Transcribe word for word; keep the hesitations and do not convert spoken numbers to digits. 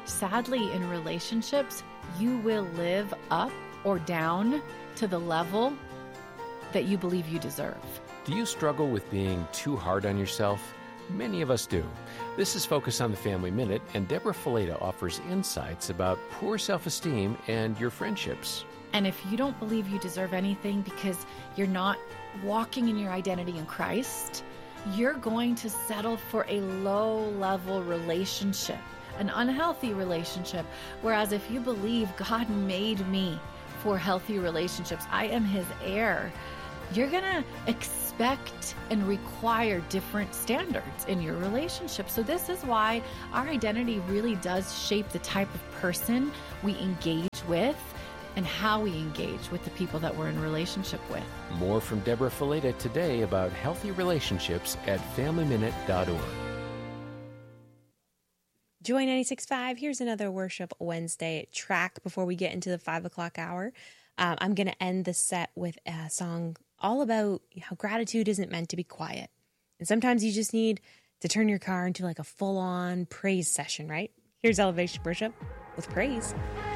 sadly, in relationships, you will live up or down to the level that you believe you deserve. Do you struggle with being too hard on yourself? Many of us do. This is Focus on the Family Minute, and Deborah Fileta offers insights about poor self-esteem and your friendships. And if you don't believe you deserve anything because you're not walking in your identity in Christ, you're going to settle for a low-level relationship, an unhealthy relationship. Whereas if you believe God made me for healthy relationships, I am His heir, you're going to expect and require different standards in your relationship. So this is why our identity really does shape the type of person we engage with and how we engage with the people that we're in relationship with. More from Deborah Fileta today about healthy relationships at family minute dot org. Joy ninety-six point five, here's another Worship Wednesday track before we get into the five o'clock hour. Um, I'm going to end the set with a song all about how gratitude isn't meant to be quiet. And sometimes you just need to turn your car into like a full-on praise session, right? Here's Elevation Worship with Praise.